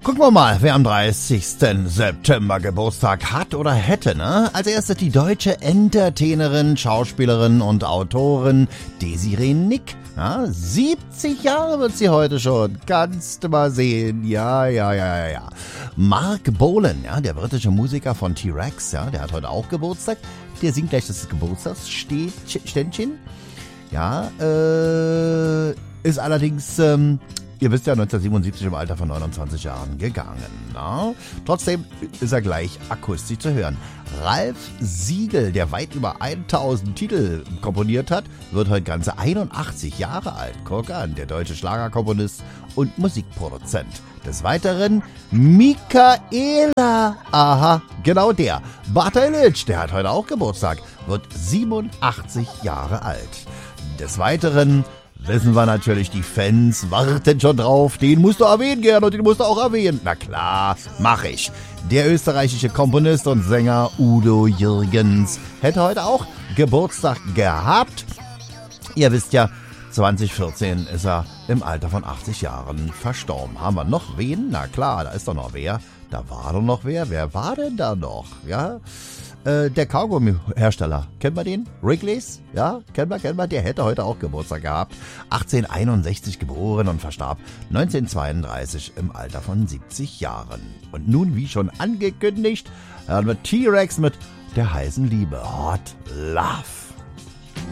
Gucken wir mal, wer am 30. September Geburtstag hat oder hätte, ne? Als erstes die deutsche Entertainerin, Schauspielerin und Autorin Desiree Nick. Ja, 70 Jahre wird sie heute schon. Kannst du mal sehen. Ja. Mark Bolan, ja, der britische Musiker von T-Rex, ja, der hat heute auch Geburtstag. Der singt gleich das Geburtstagsständchen. Ja, ist allerdings, ihr wisst ja, 1977 im Alter von 29 Jahren gegangen. Na? Trotzdem ist er gleich akustisch zu hören. Ralf Siegel, der weit über 1000 Titel komponiert hat, wird heute ganze 81 Jahre alt. Guck an, der deutsche Schlagerkomponist und Musikproduzent. Des Weiteren Michaela. Aha, genau der. Bartalitsch, der hat heute auch Geburtstag, wird 87 Jahre alt. Des Weiteren wissen wir natürlich, die Fans warten schon drauf. Den musst du erwähnen, Gerd, und den musst du auch erwähnen. Na klar, mach ich. Der österreichische Komponist und Sänger Udo Jürgens hätte heute auch Geburtstag gehabt. Ihr wisst ja, 2014 ist er im Alter von 80 Jahren verstorben. Haben wir noch wen? Na klar, da ist doch noch wer. Da war doch noch wer. Wer war denn da noch? Ja, der Kaugummi-Hersteller. Kennt man den? Wrigley's? Ja, kennt man. Der hätte heute auch Geburtstag gehabt. 1861 geboren und verstarb 1932 im Alter von 70 Jahren. Und nun, wie schon angekündigt, hören wir T-Rex mit der heißen Liebe. Hot Love.